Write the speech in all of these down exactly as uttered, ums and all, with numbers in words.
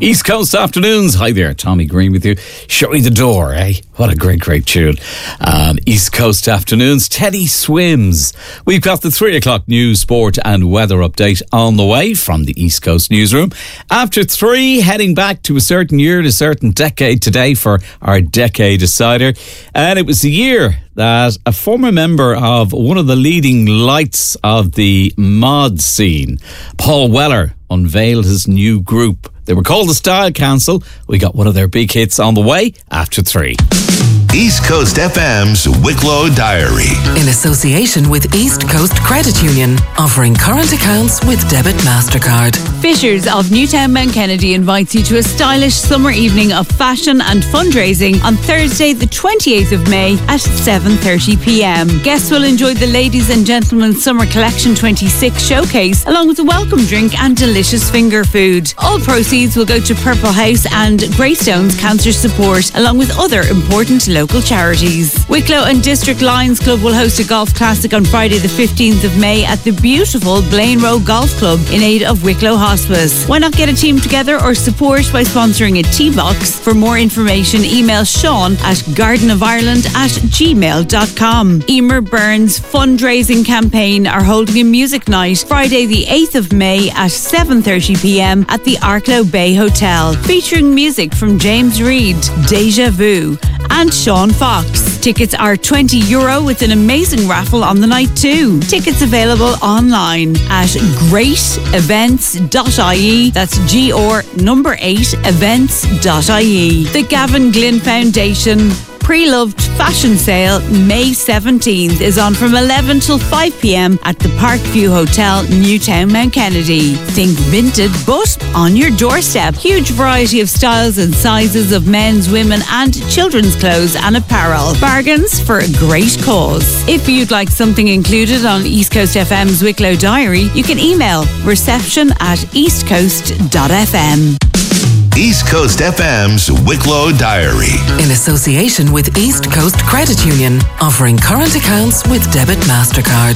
East Coast Afternoons. Hi there, Tommy Green with you. Show me the door, eh? What a great, great tune. Um, East Coast Afternoons. Teddy Swims. We've got the three o'clock news, sport and weather update on the way from the East Coast newsroom. After three, heading back to a certain year and a certain decade today for our Decade Decider. And it was the year that a former member of one of the leading lights of the mod scene, Paul Weller, unveiled his new group. They were called the Style Council. We got one of their big hits on the way after three. East Coast F M's Wicklow Diary. In association with East Coast Credit Union, offering current accounts with Debit MasterCard. Fishers of Newtown Mount Kennedy invites you to a stylish summer evening of fashion and fundraising on Thursday the twenty-eighth of May at seven thirty p m. Guests will enjoy the Ladies and Gentlemen Summer Collection twenty-six showcase along with a welcome drink and delicious finger food. All proceeds will go to Purple House and Greystones Cancer Support along with other important local charities. Wicklow and District Lions Club will host a golf classic on Friday the fifteenth of May at the beautiful Blaine Row Golf Club in aid of Wicklow Hospice. Why not get a team together or support by sponsoring a tea box? For more information, email Sean at garden of ireland at gmail dot com. Emer Burns fundraising campaign are holding a music night Friday the eighth of May at seven thirty p m at the Arklow Bay Hotel, featuring music from James Reid, Deja Vu and Sean Fox. Tickets are twenty euro with an amazing raffle on the night too. Tickets available online at great events dot I E. That's G R number eight events dot I E. The Gavin Glynn Foundation Pre-Loved Fashion Sale May seventeenth is on from eleven till five p m at the Parkview Hotel, Newtown Mount Kennedy. Think vintage but on your doorstep. Huge variety of styles and sizes of men's, women and children's clothes and apparel. Bargains for a great cause. If you'd like something included on East Coast F M's Wicklow Diary, you can email reception at eastcoast dot f m. East Coast F M's Wicklow Diary. In association with East Coast Credit Union, offering current accounts with Debit MasterCard.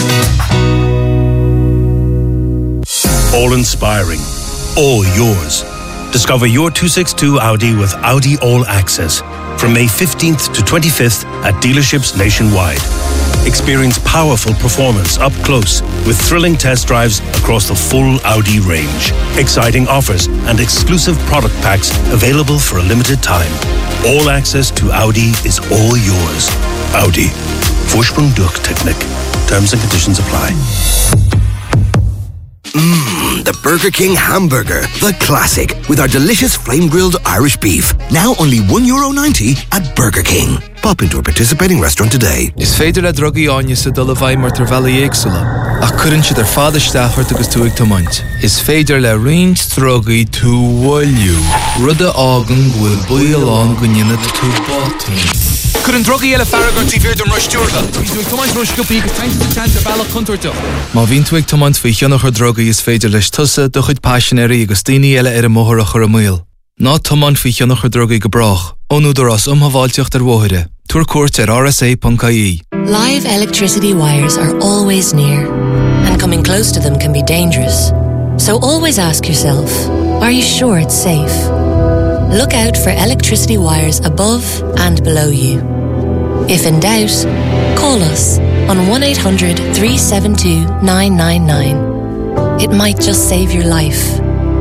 All inspiring, all yours. Discover your two sixty-two Audi with Audi All Access from May fifteenth to twenty-fifth at dealerships nationwide. Experience powerful performance up close with thrilling test drives across the full Audi range. Exciting offers and exclusive product packs available for a limited time. All access to Audi is all yours. Audi. Vorsprung durch Technik. Terms and conditions apply. Mmm, the Burger King hamburger, the classic, with our delicious flame-grilled Irish beef. Now only one euro ninety at Burger King. Pop into a participating restaurant today. Is féidir le drogaí áine sa dul a bhaid mar tar bheala éagsúla. Ach cuireann siad ar fad isteach ort agus túig tomaint. Is féidir le roinnt drogaí tú bhfuilliú. Rud a ágan bhfuil buíoll an go nionad tú bátaí. Cuireann drogaí eile faragart tí bhír don ruistíortha. Bhí túig tomaint ruisciúpaí agus tainte sa teanta bailach contoirteach. Má bhín túig tomaint faoi cheannach ar drogaí is féidir leis tusa do chuid passionéirí agus daoine eile ar a móthar a chur a míl. Ná tomaint faoi cheannach ar drogaí go brach. Ónúdar as umhaváilteocht ar bmhóire. Tuair cuairt ar r s a dot I E. Live electricity wires are always near, and coming close to them can be dangerous. So always ask yourself, are you sure it's safe? Look out for electricity wires above and below you. If in doubt, call us on one eight hundred, three seven two, nine nine nine. It might just save your life.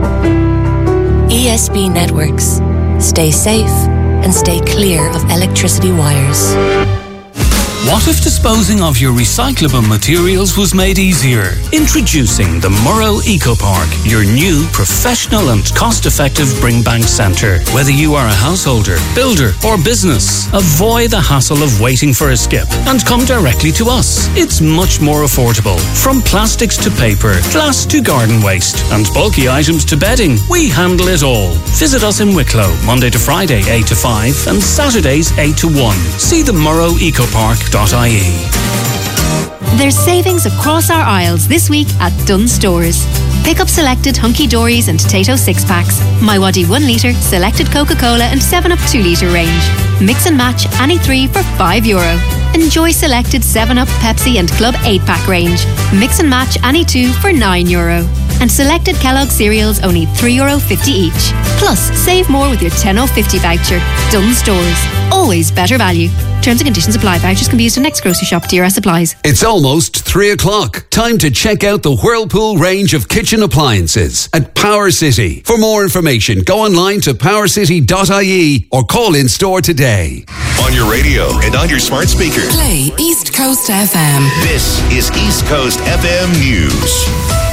E S B Networks. Stay safe and stay clear of electricity wires. What if disposing of your recyclable materials was made easier? Introducing the Murrow Eco Park, your new professional and cost-effective bring bank centre. Whether you are a householder, builder or business, avoid the hassle of waiting for a skip and come directly to us. It's much more affordable. From plastics to paper, glass to garden waste and bulky items to bedding, we handle it all. Visit us in Wicklow, Monday to Friday eight to five and Saturdays eight to one. See the Murrow Eco Park dot I E. There's savings across our aisles this week at Dunnes Stores. Pick up selected Hunky Dories and Tato six-packs, My Waddy one litre, selected Coca-Cola and seven up two litre range. Mix and match any three for five euro. Enjoy selected seven up, Pepsi and Club eight pack range. Mix and match any two for nine euro. And selected Kellogg cereals only three euro fifty each. Plus, save more with your ten off fifty voucher. Dunnes Stores. Always better value. Terms and conditions apply. Vouchers can be used in next grocery shop. D R S supplies. It's almost three o'clock. Time to check out the Whirlpool range of kitchen appliances at Power City. For more information, go online to power city dot I E or call in store today. On your radio and on your smart speaker. Play East Coast F M. This is East Coast F M News.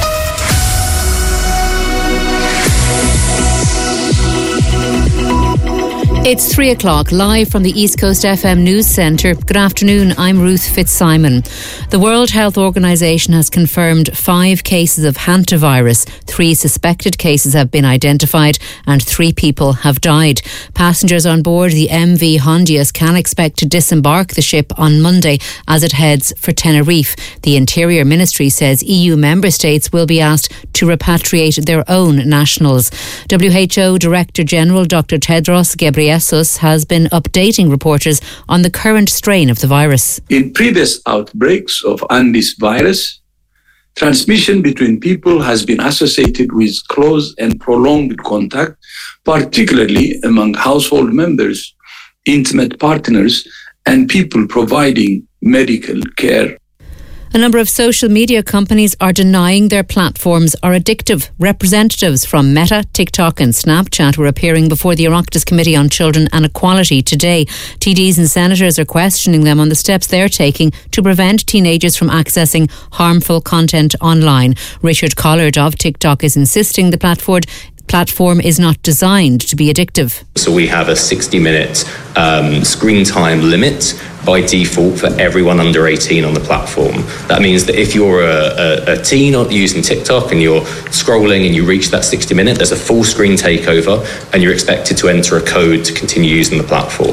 It's three o'clock, live from the East Coast F M News Centre. Good afternoon, I'm Ruth Fitzsimon. The World Health Organisation has confirmed five cases of hantavirus. Three suspected cases have been identified and three people have died. Passengers on board the M V Hondius can expect to disembark the ship on Monday as it heads for Tenerife. The Interior Ministry says E U member states will be asked to repatriate their own nationals. W H O Director General Doctor Tedros Ghebreyesus has been updating reporters on the current strain of the virus. In previous outbreaks of Andes virus, transmission between people has been associated with close and prolonged contact, particularly among household members, intimate partners, and people providing medical care. A number of social media companies are denying their platforms are addictive. Representatives from Meta, TikTok and Snapchat were appearing before the Oireachtas Committee on Children and Equality today. T Ds and senators are questioning them on the steps they're taking to prevent teenagers from accessing harmful content online. Richard Collard of TikTok is insisting the platform platform is not designed to be addictive. So we have a sixty minute um, screen time limit by default for everyone under eighteen on the platform. That means that if you're a, a, a teen using TikTok and you're scrolling and you reach that sixty minute, there's a full screen takeover and you're expected to enter a code to continue using the platform.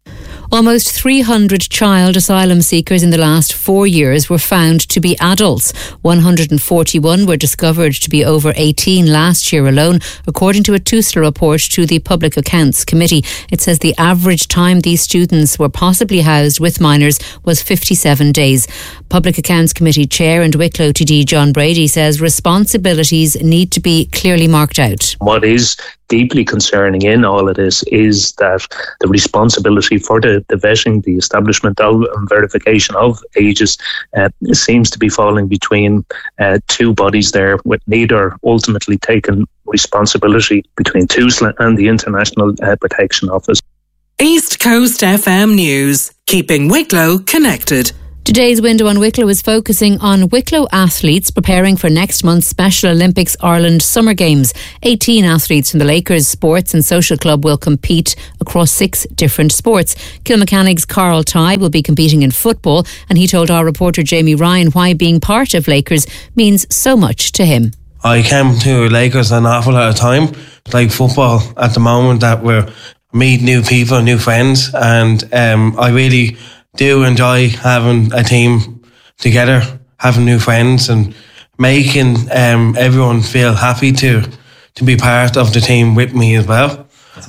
Almost three hundred child asylum seekers in the last four years were found to be adults. one hundred forty-one were discovered to be over eighteen last year alone, according to a TUSLA report to the Public Accounts Committee. It says the average time these students were possibly housed with minors was fifty-seven days. Public Accounts Committee Chair and Wicklow T D John Brady says responsibilities need to be clearly marked out. What is deeply concerning in all of this is that the responsibility for the, the vetting, the establishment of and verification of ages uh, seems to be falling between uh, two bodies there, with neither ultimately taking responsibility between TUSLA and the International uh, Protection Office. East Coast F M News, keeping Wicklow connected. Today's window on Wicklow is focusing on Wicklow athletes preparing for next month's Special Olympics Ireland Summer Games. eighteen athletes from the Lakers Sports and Social Club will compete across six different sports. Kilmecanig's Carl Tye will be competing in football, and he told our reporter Jamie Ryan why being part of Lakers means so much to him. I came to Lakers an awful lot of time. It's like football at the moment, that we're meet new people, new friends, and um, I really do enjoy having a team together, having new friends and making um, everyone feel happy to to be part of the team with me as well.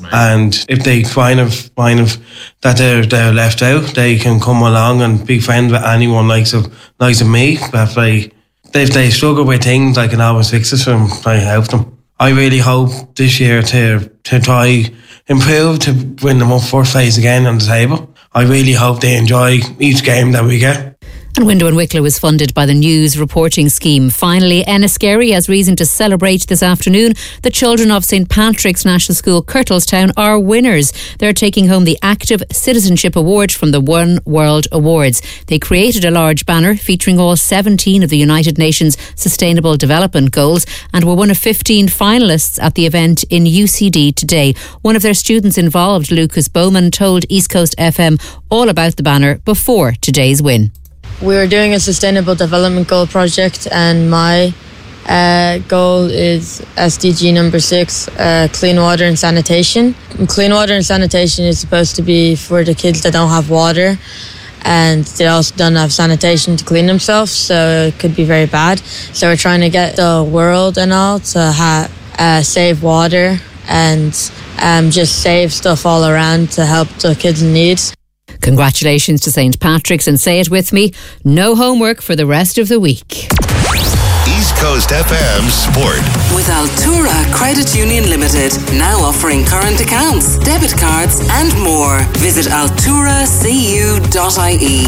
And if they find of find of that they're they're left out, they can come along and be friends with anyone likes of likes of me. But like, if they struggle with things, I can always fix it for them, try to help them. I really hope this year to to try improve to win them up first place again on the table. I really hope they enjoy each game that we get. And Window and Wicklow is funded by the News Reporting Scheme. Finally, Enniskerry has reason to celebrate this afternoon. The children of Saint Patrick's National School, Kirtlestown, are winners. They're taking home the Active Citizenship Award from the One World Awards. They created a large banner featuring all seventeen of the United Nations Sustainable Development Goals and were one of fifteen finalists at the event in U C D today. One of their students involved, Lucas Bowman, told East Coast F M all about the banner before today's win. We were doing a Sustainable Development Goal project, and my uh, goal is S D G number six, uh, clean water and sanitation. Clean water and sanitation is supposed to be for the kids that don't have water, and they also don't have sanitation to clean themselves, so it could be very bad. So we're trying to get the world and all to ha- uh, save water and um, just save stuff all around to help the kids in need. Congratulations to Saint Patrick's, and say it with me, no homework for the rest of the week. East Coast F M Sport. With Altura Credit Union Limited, now offering current accounts, debit cards and more. Visit altura c u dot i e.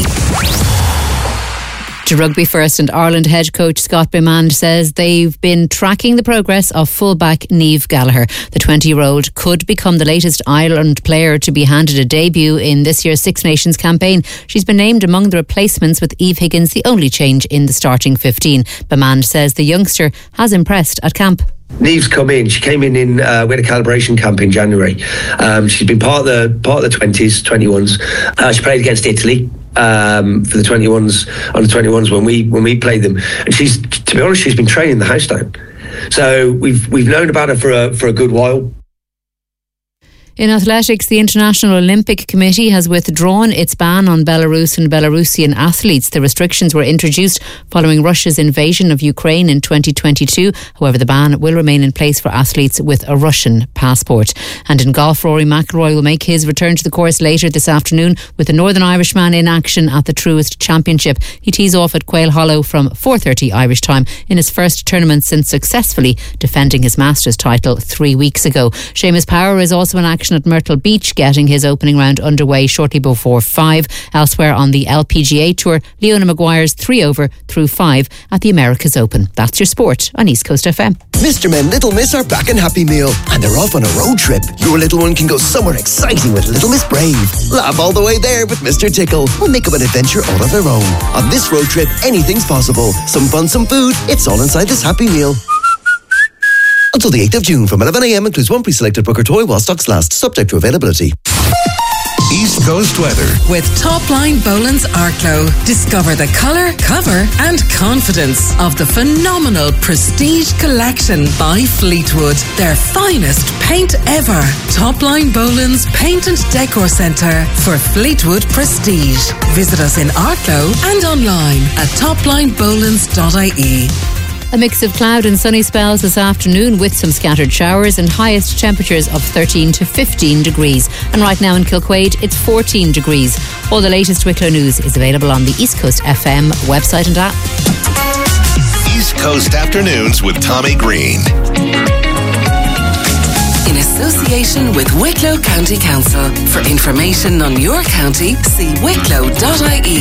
To rugby first, and Ireland head coach Scott Bemand says they've been tracking the progress of fullback Niamh Gallagher. The twenty-year-old could become the latest Ireland player to be handed a debut in this year's Six Nations campaign. She's been named among the replacements, with Eve Higgins the only change in the starting fifteen. Bemand says the youngster has impressed at camp. Niamh's come in. She came in in uh, we had a calibration camp in January. Um, she's been part of the part of the twenties, twenty-ones. Uh, she played against Italy um, for the twenty-ones on the twenty-ones when we when we played them. And she's, to be honest, she's been training the house down. So we've we've known about her for a for a good while. In athletics, the International Olympic Committee has withdrawn its ban on Belarus and Belarusian athletes. The restrictions were introduced following Russia's invasion of Ukraine in twenty twenty-two. However, the ban will remain in place for athletes with a Russian passport. And in golf, Rory McIlroy will make his return to the course later this afternoon, with the Northern Irishman in action at the Truist Championship. He tees off at Quail Hollow from four thirty Irish time in his first tournament since successfully defending his Masters title three weeks ago. Seamus Power is also in action at Myrtle Beach, getting his opening round underway shortly before five. Elsewhere on the L P G A Tour, Leona Maguire's three over through five at the America's Open. That's your sport on East Coast F M. Mister Men Little Miss are back in Happy Meal, and they're off on a road trip. Your little one can go somewhere exciting with Little Miss Brave. Laugh all the way there with Mister Tickle, or make up an adventure all of their own. On this road trip, anything's possible. Some fun, some food. It's all inside this Happy Meal. Until the eighth of June from eleven a m includes one pre-selected Booker toy while stocks last, subject to availability. East Coast weather. With Topline Boland's Arklow, discover the colour, cover and confidence of the phenomenal Prestige Collection by Fleetwood. Their finest paint ever. Topline Boland's Paint and Decor Centre for Fleetwood Prestige. Visit us in Arklow and online at top line bolands dot i e. A mix of cloud and sunny spells this afternoon, with some scattered showers, and highest temperatures of thirteen to fifteen degrees. And right now in Kilquade, it's fourteen degrees. All the latest Wicklow news is available on the East Coast F M website and app. East Coast Afternoons with Tommy Green. In association with Wicklow County Council. For information on your county, see wicklow dot i e.